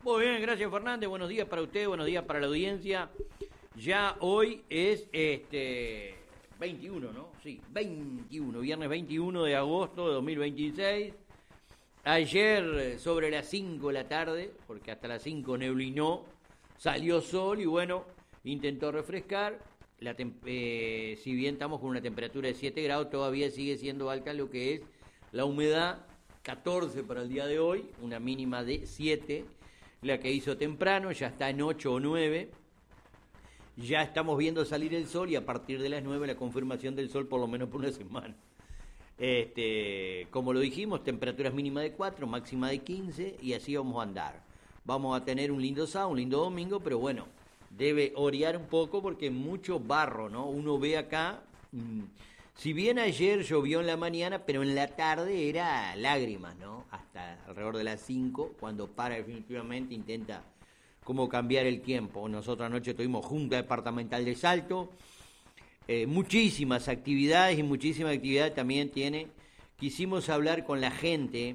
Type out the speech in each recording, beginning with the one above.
Muy bien, gracias Fernández. Buenos días para usted, buenos días para la audiencia. Ya hoy es 21, ¿no? Sí, 21, viernes 21 de agosto de 2026. Ayer sobre las 5 de la tarde, porque hasta las 5 neblinó, salió sol y bueno, intentó refrescar. Si bien estamos con una temperatura de 7 grados, todavía sigue siendo alta lo que es la humedad, 14 para el día de hoy, una mínima de 7, la que hizo temprano, ya está en 8 o 9. Ya estamos viendo salir el sol y a partir de las 9 la confirmación del sol por lo menos por una semana. Como lo dijimos, temperaturas mínimas de 4, máxima de 15 y así vamos a andar. Vamos a tener un lindo sábado, un lindo domingo, pero bueno, debe orear un poco porque mucho barro, ¿no? Uno ve acá, si bien ayer llovió en la mañana, pero en la tarde era lágrimas, ¿no? Hasta alrededor de las 5, cuando para definitivamente intenta como cambiar el tiempo. Nosotros anoche tuvimos junta departamental de Salto, muchísimas actividades y muchísimas actividades también quisimos hablar con la gente,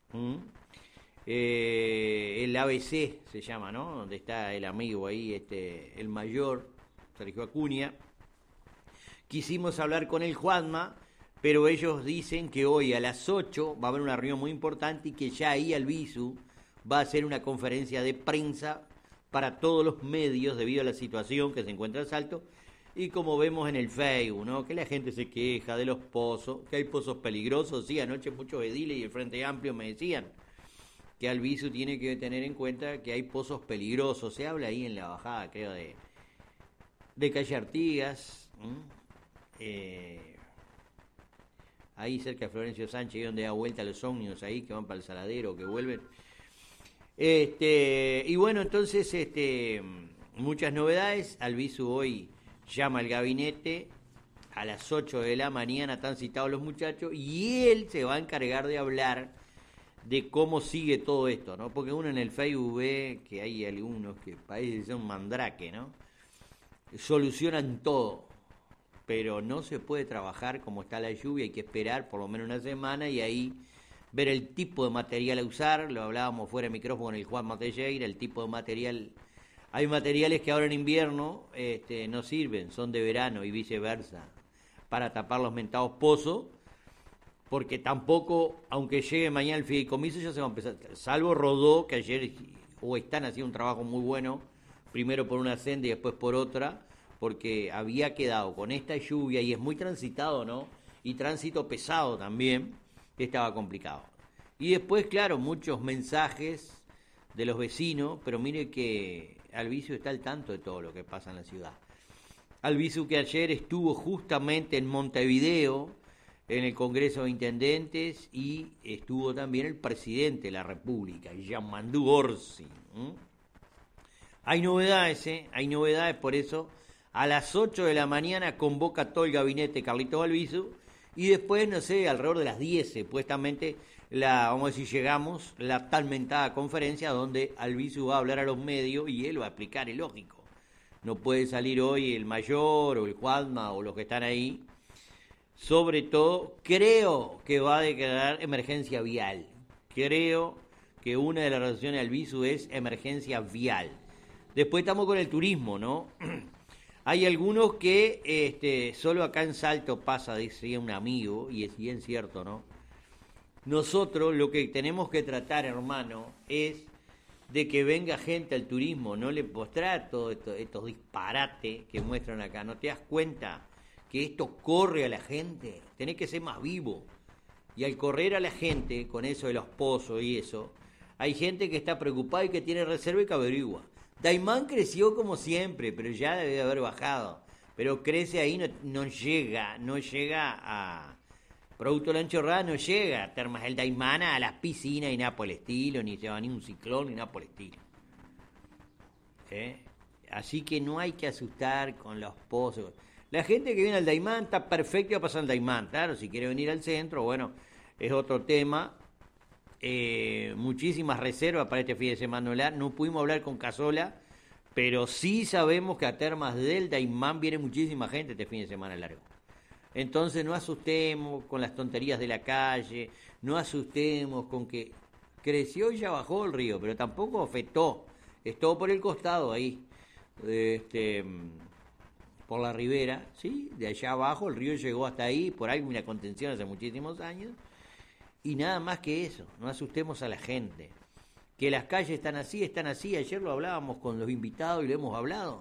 el ABC se llama, ¿no? Donde está el amigo ahí, el mayor, Sergio Acuña. Quisimos hablar con el Juanma, pero ellos dicen que hoy a las 8 va a haber una reunión muy importante y que ya ahí Albizu va a hacer una conferencia de prensa para todos los medios debido a la situación que se encuentra en Salto. Y como vemos en el Facebook, ¿no? Que la gente se queja de los pozos, que hay pozos peligrosos. Sí, anoche muchos ediles y el Frente Amplio me decían que Albizu tiene que tener en cuenta que hay pozos peligrosos. Se habla ahí en la bajada, creo, de Calle Artigas, ahí cerca de Florencio Sánchez, donde da vuelta los ómnibus ahí que van para el Saladero, que vuelven. Y bueno, entonces, muchas novedades. Albizu hoy llama al gabinete a las 8 de la mañana, están citados los muchachos, y él se va a encargar de hablar de cómo sigue todo esto, ¿no? Porque uno en el Facebook ve que hay algunos que parecen ser un mandrake, ¿no? Solucionan todo, pero no se puede trabajar como está la lluvia, hay que esperar por lo menos una semana y ahí ver el tipo de material a usar. Lo hablábamos fuera de micrófono con el Juan Matejeira, el tipo de material. Hay materiales que ahora en invierno no sirven, son de verano y viceversa, para tapar los mentados pozos, porque tampoco, aunque llegue mañana el fideicomiso, ya se va a empezar, salvo Rodó, que ayer o están haciendo un trabajo muy bueno, primero por una senda y después por otra, porque había quedado con esta lluvia y es muy transitado, ¿no? Y tránsito pesado también, estaba complicado. Y después, claro, muchos mensajes de los vecinos, pero mire que Albizu está al tanto de todo lo que pasa en la ciudad. Albizu que ayer estuvo justamente en Montevideo, en el Congreso de Intendentes, y estuvo también el presidente de la República, Jean-Mandú Orsi. Hay novedades, hay novedades, por eso a las 8 de la mañana convoca todo el gabinete Carlitos Albizu, y después, no sé, alrededor de las 10, supuestamente, vamos a decir, llegamos, la tal mentada conferencia donde Albizu va a hablar a los medios y él va a explicar, es lógico. No puede salir hoy el mayor o el Juanma o los que están ahí. Sobre todo, creo que va a declarar emergencia vial. Creo que una de las razones de Albizu es emergencia vial. Después estamos con el turismo, ¿no? Hay algunos que solo acá en Salto pasa, decía un amigo, y es bien cierto, ¿no? Nosotros lo que tenemos que tratar, hermano, es de que venga gente al turismo, no le mostrar todos estos disparates que muestran acá. ¿No te das cuenta que esto corre a la gente? Tenés que ser más vivo. Y al correr a la gente, con eso de los pozos y eso, hay gente que está preocupada y que tiene reserva y que averigua. Daimán creció como siempre, pero ya debe haber bajado. Pero crece ahí, no llega a... Producto de la Anchorrada no llega a Termas el Daimán a las piscinas y nada por el estilo, ni se va ni un ciclón ni nada por el estilo. Así que no hay que asustar con los pozos. La gente que viene al Daimán está perfecta a pasar al Daimán. Claro, si quiere venir al centro, bueno, es otro tema. Muchísimas reservas para este fin de semana. No pudimos hablar con Casola, pero sí sabemos que a Termas del Daimán viene muchísima gente este fin de semana largo. Entonces no asustemos con las tonterías de la calle, no asustemos con que creció y ya bajó el río, pero tampoco afectó. Es todo por el costado ahí, por la ribera, ¿sí? De allá abajo el río llegó hasta ahí, por ahí una contención hace muchísimos años, y nada más que eso, no asustemos a la gente. Que las calles están así, ayer lo hablábamos con los invitados y lo hemos hablado.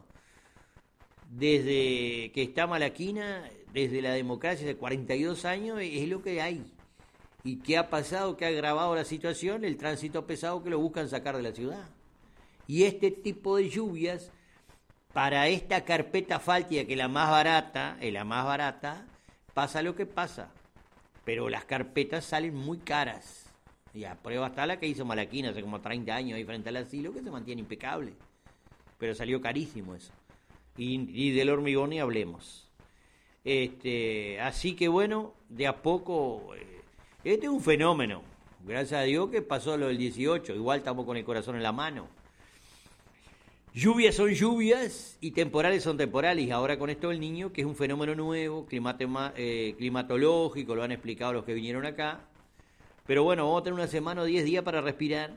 Desde que está Malaquina, desde la democracia de 42 años, es lo que hay. ¿Y qué ha pasado? ¿Qué ha agravado la situación? El tránsito pesado que lo buscan sacar de la ciudad. Y este tipo de lluvias, para esta carpeta asfáltica, que es la más barata, pasa lo que pasa. Pero las carpetas salen muy caras. Y a prueba está la que hizo Malaquina hace como 30 años ahí frente al asilo, que se mantiene impecable. Pero salió carísimo eso. Y del hormigón ni hablemos. Así que bueno, de a poco, este es un fenómeno. Gracias a Dios que pasó lo del 18, igual estamos con el corazón en la mano. Lluvias son lluvias y temporales son temporales. Ahora con esto del Niño, que es un fenómeno nuevo, climatológico, lo han explicado los que vinieron acá. Pero bueno, vamos a tener una semana o 10 días para respirar.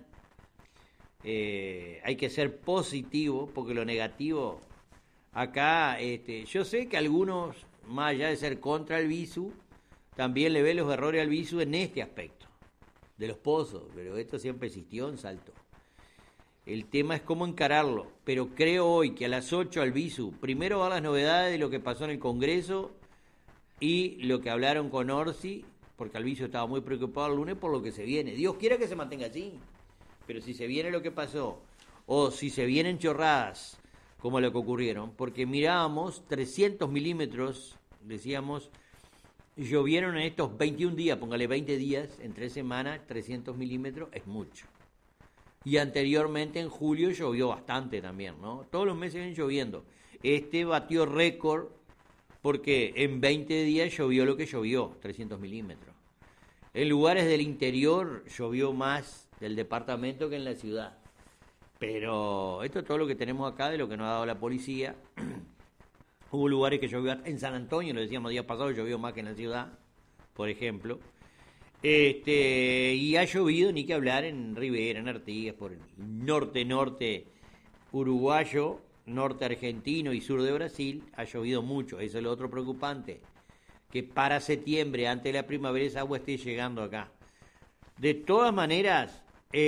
Hay que ser positivo, porque lo negativo... Acá, yo sé que algunos, más allá de ser contra el Visu, también le ven los errores al Visu en este aspecto, de los pozos, pero esto siempre existió en Salto. El tema es cómo encararlo, pero creo hoy que a las 8 al Visu, primero van las novedades de lo que pasó en el Congreso y lo que hablaron con Orsi, porque Alviso estaba muy preocupado el lunes por lo que se viene. Dios quiera que se mantenga así, pero si se viene lo que pasó, o si se vienen chorradas, como lo que ocurrieron, porque mirábamos 300 milímetros, decíamos, llovieron en estos 21 días, póngale 20 días, en 3 semanas, 300 milímetros es mucho. Y anteriormente en julio llovió bastante también, ¿no? Todos los meses vienen lloviendo. Batió récord porque en 20 días llovió lo que llovió, 300 milímetros. En lugares del interior llovió más del departamento que en la ciudad. Pero esto es todo lo que tenemos acá de lo que nos ha dado la policía. Hubo lugares que llovió, en San Antonio, lo decíamos días pasados, llovió más que en la ciudad, por ejemplo. Y ha llovido, ni que hablar, en Rivera, en Artigas, por el norte uruguayo, norte argentino y sur de Brasil, ha llovido mucho. Eso es lo otro preocupante, que para septiembre, antes de la primavera, esa agua esté llegando acá. De todas maneras,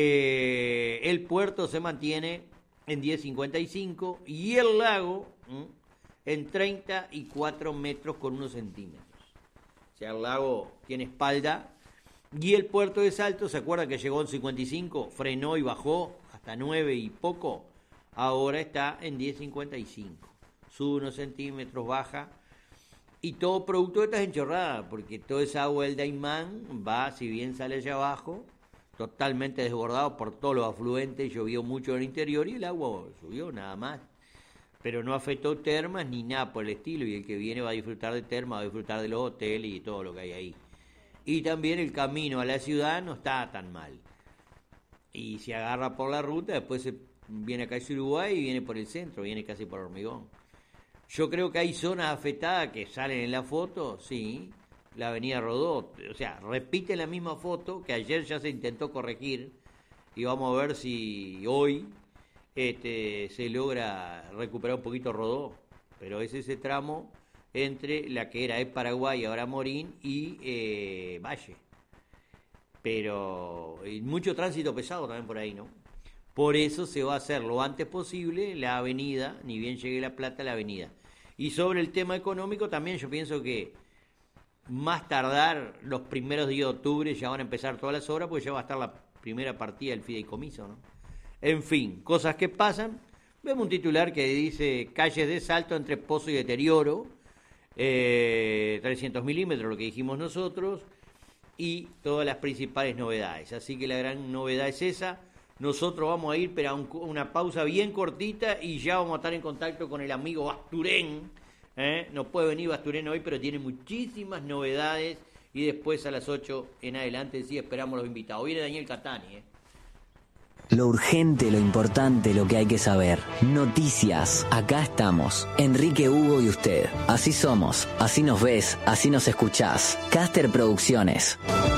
el puerto se mantiene en 10.55 y el lago en 34 metros con unos centímetros. O sea, el lago tiene espalda. Y el puerto de Salto, ¿se acuerdan que llegó en 55? Frenó y bajó hasta 9 y poco. Ahora está en 10.55. Sube unos centímetros, baja. Y todo producto de estas enchorradas, porque toda esa agua del Daimán va, si bien sale allá abajo, totalmente desbordado por todos los afluentes. Llovió mucho en el interior y el agua subió nada más. Pero no afectó termas ni nada por el estilo. Y el que viene va a disfrutar de termas, va a disfrutar de los hoteles y todo lo que hay ahí. Y también el camino a la ciudad no está tan mal. Y se agarra por la ruta, después se viene acá a Uruguay y viene por el centro, viene casi por Hormigón. Yo creo que hay zonas afectadas que salen en la foto, sí, la avenida Rodó. O sea, repite la misma foto que ayer ya se intentó corregir. Y vamos a ver si hoy se logra recuperar un poquito Rodó. Pero es ese tramo entre la que era Paraguay, ahora Morín, y Valle. Pero mucho tránsito pesado también por ahí, ¿no? Por eso se va a hacer lo antes posible la avenida, ni bien llegue La Plata, la avenida. Y sobre el tema económico también yo pienso que más tardar los primeros días de octubre ya van a empezar todas las obras, porque ya va a estar la primera partida del fideicomiso, ¿no? En fin, cosas que pasan. Vemos un titular que dice calles de Salto entre pozo y deterioro, 300 milímetros, lo que dijimos nosotros, y todas las principales novedades. Así que la gran novedad es esa. Nosotros vamos a ir pero a una pausa bien cortita y ya vamos a estar en contacto con el amigo Basturén. No puede venir Basturén hoy, pero tiene muchísimas novedades. Y después a las 8 en adelante sí esperamos los invitados. Viene Daniel Catani. Lo urgente, lo importante, lo que hay que saber. Noticias. Acá estamos. Enrique, Hugo y usted. Así somos. Así nos ves. Así nos escuchás. Caster Producciones.